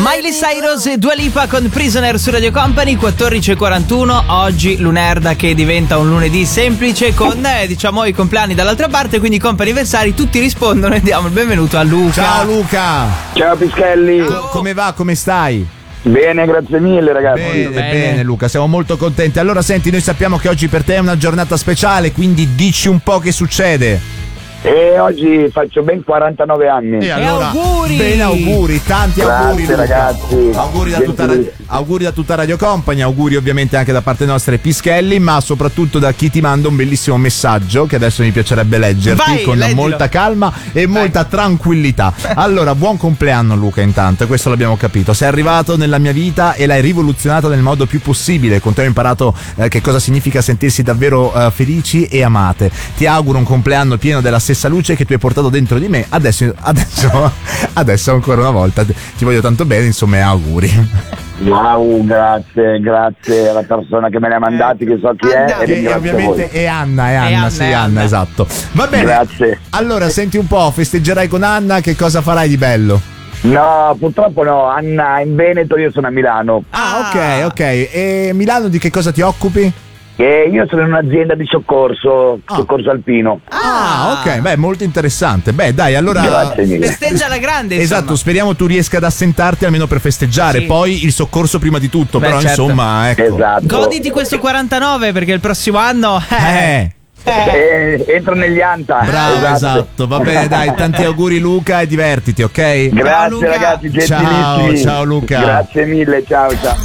Miley Cyrus e Dua Lipa con Prisoner su Radio Company, 14:41. Oggi Lunerda che diventa un lunedì semplice con diciamo i compleanni dall'altra parte, quindi comp'anniversari, tutti rispondono e diamo il benvenuto a Luca. Ciao Luca. Ciao Pischelli. Come va? Come stai? Bene, grazie mille ragazzi. Bene Luca, siamo molto contenti. Allora senti, noi sappiamo che oggi per te è una giornata speciale, quindi dici un po' che succede. E oggi faccio ben 49 anni. E allora, auguri! Bene, auguri, tanti Grazie, auguri Luca. ragazzi. Auguri da tutta Radio Company, auguri ovviamente anche da parte nostra Pischelli, ma soprattutto da chi ti manda un bellissimo messaggio che adesso mi piacerebbe leggerti. Vai, con leggilo. molta calma e molta tranquillità. Allora, buon compleanno Luca, intanto, questo l'abbiamo capito. Sei arrivato nella mia vita e l'hai rivoluzionata nel modo più possibile. Con te ho imparato che cosa significa sentirsi davvero felici e amate. Ti auguro un compleanno pieno della stessa luce che tu hai portato dentro di me. Adesso ancora una volta ti voglio tanto bene, insomma, e auguri. Wow, grazie alla persona che me le ha mandati, che so chi è, e ringrazio ovviamente voi. è Anna, esatto. Va bene. Grazie. Allora, senti un po', festeggerai con Anna, che cosa farai di bello? No, purtroppo no, Anna è in Veneto, io sono a Milano. Ok. E Milano di che cosa ti occupi? E io sono in un'azienda di soccorso alpino. Ok, beh, molto interessante. Beh, dai, allora Grazie mille. Festeggia la grande, insomma. esatto, speriamo tu riesca ad assentarti almeno per festeggiare. Sì. Poi il soccorso prima di tutto. Beh, però certo. insomma, ecco. Esatto. Goditi questo 49 perché il prossimo anno Entro negli anta. Bravo, esatto. Va bene, dai, tanti auguri Luca e divertiti, ok? Grazie Luca. ragazzi, gentilissimi. Ciao Luca. Grazie mille, ciao.